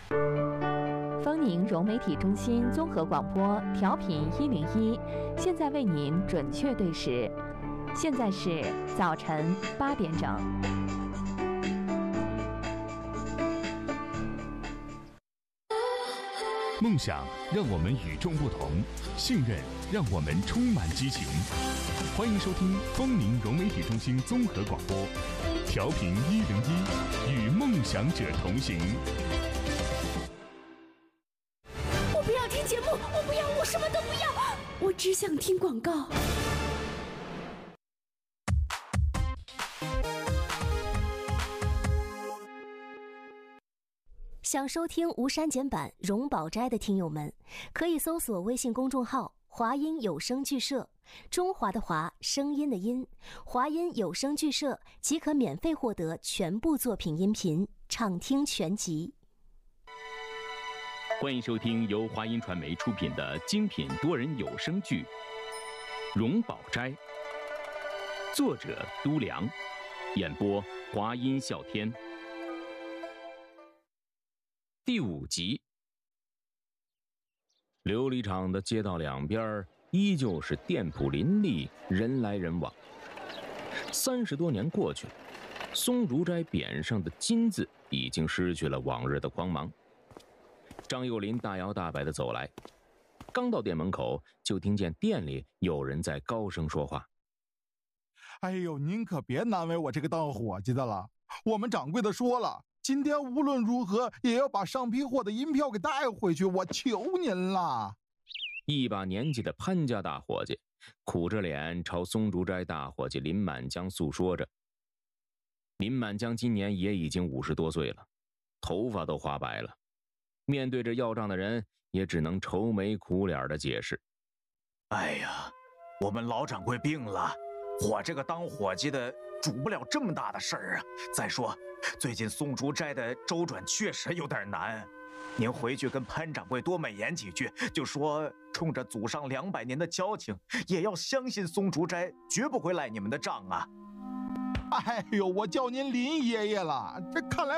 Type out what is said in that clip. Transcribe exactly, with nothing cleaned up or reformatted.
丰宁融媒体中心综合广播调频一零一，现在为您准确对时，现在是早晨八点整。 梦想让我们与众不同，信任让我们充满激情。欢迎收听丰宁融媒体中心综合广播，调频一零一，与梦想者同行。 我不要听节目，我不要，我什么都不要，我只想听广告。 想收听无删减版《荣宝斋》的听友们，可以搜索微信公众号“华音有声剧社”，中华的华，声音的音，华音有声剧社即可免费获得全部作品音频，畅听全集。 欢迎收听由华音传媒出品的精品多人有声剧《荣宝斋》，作者都良，演播华音笑天。第五集。琉璃厂的街道两边依旧是店铺林立，人来人往。三十多年过去了，松竹斋匾上的金字已经失去了往日的光芒。张幼林大摇大摆地走来，刚到店门口，就听见店里有人在高声说话。 哎呦，您可别难为我这个当伙计的了，我们掌柜的说了，今天无论如何也要把上批货的银票给带回去，我求您了。 一把年纪的潘家大伙计苦着脸朝松竹斋大伙计林满江诉说着。林满江今年也已经五十多岁了，头发都花白了，面对着要账的人，也只能愁眉苦脸的解释： 哎呀，我们老掌柜病了，我这个当伙计的主不了这么大的事儿啊。再说最近松竹斋的周转确实有点难，您回去跟潘掌柜多美言几句，就说冲着祖上两百年的交情，也要相信松竹斋绝不会赖你们的账啊。 哎呦，我叫您林爷爷了，这看来